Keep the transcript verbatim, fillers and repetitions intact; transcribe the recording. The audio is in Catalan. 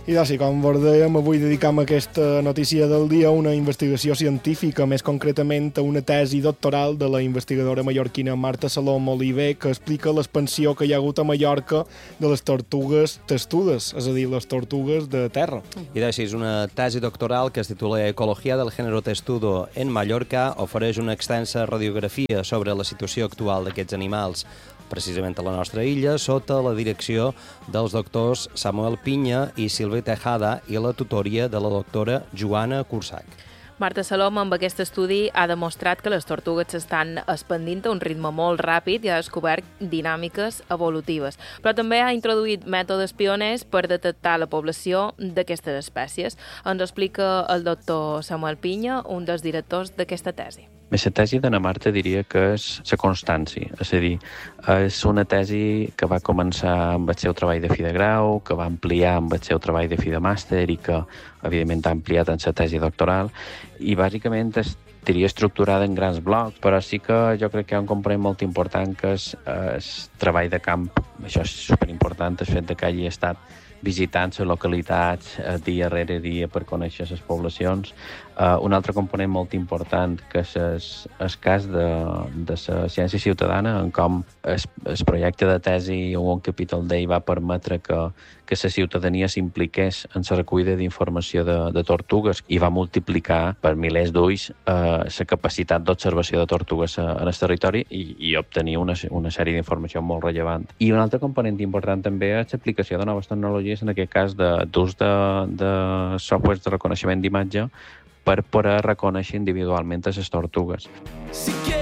I doncs, com vos dèiem, avui dedicam aquesta notícia del dia a una investigació científica, més concretament a una tesi doctoral de la investigadora mallorquina Marta Salom Oliver, que explica l'expansió que hi ha hagut a Mallorca de les tortugues testudes, és a dir, les tortugues de terra. I d'així és una tesi doctoral que es titula Ecología del género testudo en Mallorca, ofereix una extensa radiografia sobre la situació actual d'aquests animals, precisament a la nostra illa, sota la direcció dels doctors Samuel Pinya i Silvi Tejada i la tutoria de la doctora Joana Cursac. Marta Salom, amb aquest estudi, ha demostrat que les tortugues s'estan expandint a un ritme molt ràpid i ha descobert dinàmiques evolutives. Però també ha introduït mètodes pioners per detectar la població d'aquestes espècies. Ens explica el doctor Samuel Pinya, un dels directors d'aquesta tesi. La tesi d'Anna Marta diria que és la constància, és a dir, és una tesi que va començar amb el seu treball de fi de grau, que va ampliar amb el seu treball de fi de màster i que, evidentment, ha ampliat en la tesi doctoral, i bàsicament estaria estructurada en grans blocs, però sí que jo crec que hi ha un component molt important que és el treball de camp. Això és superimportant, el fet que hagi estat visitant les localitats dia rere dia per conèixer les poblacions. Uh, un altre component molt important que és el cas de, de la ciència ciutadana, en com el, el projecte de tesi o un capítol d'ell va permetre que, que la ciutadania s'impliqués en la recollida d'informació de, de tortugues i va multiplicar per milers d'ulls uh, la capacitat d'observació de tortugues en el territori i, i obtenir una, una sèrie d'informació molt rellevant. I un altre component important també és l'aplicació de noves tecnologies, en aquest cas d'ús de, de, de softwares de reconeixement d'imatge per poder reconèixer individualment les tortugues. Sí que